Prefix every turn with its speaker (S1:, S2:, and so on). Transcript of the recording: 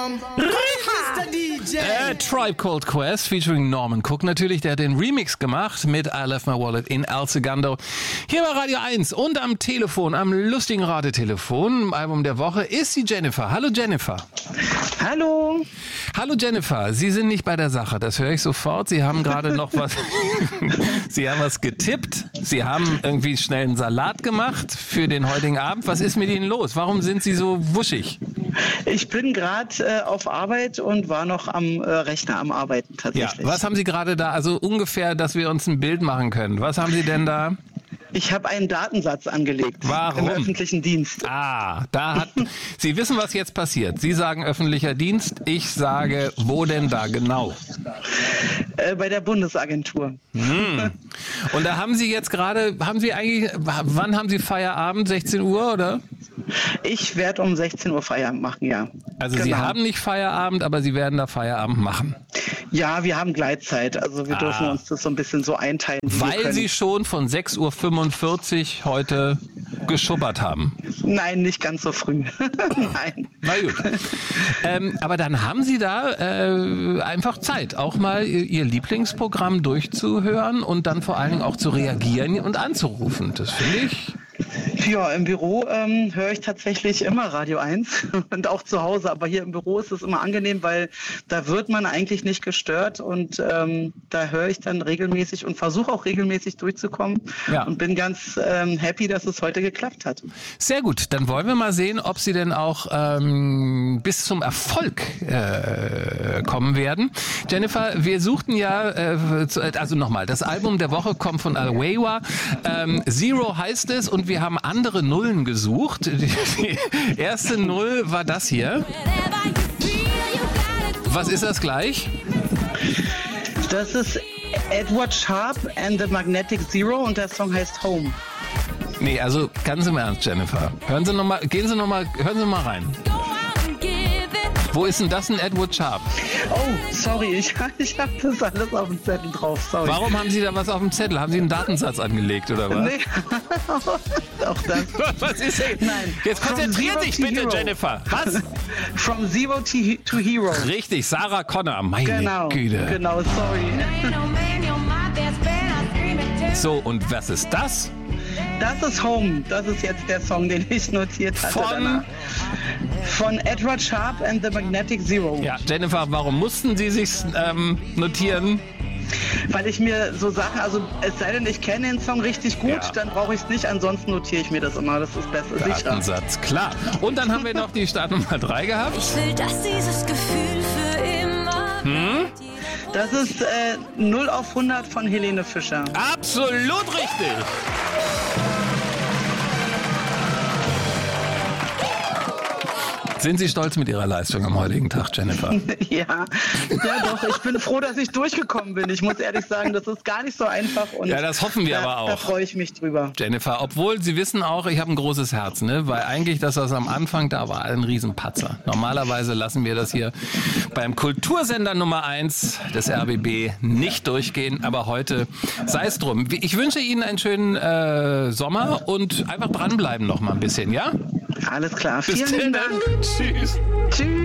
S1: Tribe Called Quest featuring Norman Cook natürlich, der hat den Remix gemacht mit I Left My Wallet in El Segundo. Hier bei Radio 1 und am Telefon, am lustigen Ratetelefon, im Album der Woche, ist die Jennifer. Hallo Jennifer.
S2: Hallo.
S1: Hallo Jennifer, Sie sind nicht bei der Sache, das höre ich sofort. Sie haben gerade noch was, Sie haben was getippt. Sie haben irgendwie schnell einen Salat gemacht für den heutigen Abend. Was ist mit Ihnen los? Warum sind Sie so wuschig?
S2: Ich bin gerade auf Arbeit und war noch am Rechner am Arbeiten tatsächlich.
S1: Ja, was haben Sie gerade da? Also ungefähr, dass wir uns ein Bild machen können. Was haben Sie denn da?
S2: Ich habe einen Datensatz angelegt.
S1: Warum?
S2: Im öffentlichen Dienst.
S1: Sie wissen, was jetzt passiert. Sie sagen öffentlicher Dienst, ich sage, wo denn da genau?
S2: Bei der Bundesagentur.
S1: Und da haben Sie jetzt gerade, wann haben Sie Feierabend? 16 Uhr, oder?
S2: Ich werde um 16 Uhr Feierabend machen, ja.
S1: Also genau. Sie haben nicht Feierabend, aber Sie werden da Feierabend machen.
S2: Ja, wir haben Gleitzeit. Also wir dürfen uns das so ein bisschen so einteilen.
S1: Weil Sie schon von 6.45 Uhr heute geschubbert haben.
S2: Nein, nicht ganz so früh. Nein.
S1: Na gut. Aber dann haben Sie da einfach Zeit, auch mal Ihr Lieblingsprogramm durchzuhören und dann vor allen Dingen auch zu reagieren und anzurufen. Das finde ich...
S2: Ja, im Büro höre ich tatsächlich immer Radio 1 und auch zu Hause. Aber hier im Büro ist es immer angenehm, weil da wird man eigentlich nicht gestört und da höre ich dann regelmäßig und versuche auch regelmäßig durchzukommen und bin ganz happy, dass es heute geklappt hat.
S1: Sehr gut, dann wollen wir mal sehen, ob Sie denn auch bis zum Erfolg kommen werden. Jennifer, wir suchten also nochmal, das Album der Woche kommt von Al-Wawa. Zero heißt es und wir haben andere Nullen gesucht. Die erste Null war das hier. Was ist das gleich?
S2: Das ist Edward Sharpe and the Magnetic Zero und der Song heißt Home.
S1: Nee, also ganz im Ernst, Jennifer. Hören Sie noch mal rein. Wo ist denn das ein Edward Sharpe?
S2: Oh, sorry, ich hab das alles auf dem Zettel drauf, sorry.
S1: Warum haben Sie da was auf dem Zettel? Haben Sie einen Datensatz angelegt, oder was?
S2: Nee, auch das.
S1: Was ist denn?
S2: Nein.
S1: Jetzt konzentrier dich bitte, Hero. Jennifer. Was?
S2: From Zero to Hero.
S1: Richtig, Sarah Connor, meine Güte.
S2: Genau, sorry.
S1: So, und was ist das?
S2: Das ist Home. Das ist jetzt der Song, den ich notiert hatte. Von Edward Sharpe and the Magnetic Zero.
S1: Ja, Jennifer, warum mussten Sie sich notieren?
S2: Weil ich mir so Sachen, also es sei denn, ich kenne den Song richtig gut, dann brauche ich es nicht, ansonsten notiere ich mir das immer, das ist besser, sicher.
S1: Datensatz, klar. Und dann haben wir noch die Startnummer 3 gehabt.
S3: Ich will, dass dieses Gefühl für immer
S2: Das ist 0 auf 100 von Helene Fischer.
S1: Absolut richtig! Sind Sie stolz mit Ihrer Leistung am heutigen Tag, Jennifer?
S2: Ja, doch. Ich bin froh, dass ich durchgekommen bin. Ich muss ehrlich sagen, das ist gar nicht so einfach. Und
S1: ja, das hoffen wir aber auch.
S2: Da freue ich mich drüber.
S1: Jennifer, obwohl Sie wissen auch, ich habe ein großes Herz, ne? Weil eigentlich das, was am Anfang da war, ein Riesenpatzer. Normalerweise lassen wir das hier beim Kultursender Nummer 1 des RBB nicht durchgehen. Aber heute sei es drum. Ich wünsche Ihnen einen schönen Sommer und einfach dranbleiben noch mal ein bisschen, ja?
S2: Alles klar.
S1: Bis
S2: Vielen
S1: dann.
S2: Dank.
S1: Tschüss.
S2: Tschüss.